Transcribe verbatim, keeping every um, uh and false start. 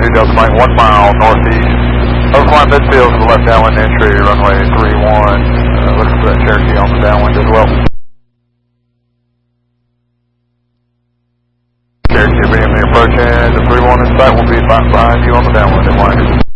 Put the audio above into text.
three Delta Mike, one mile northeast. Overflying midfield to the left downwind entry, runway three one. Uh, looking for that Cherokee on the downwind as well. Cherokee immediately approaching, the three one in sight will be behind you on the downwind and winding.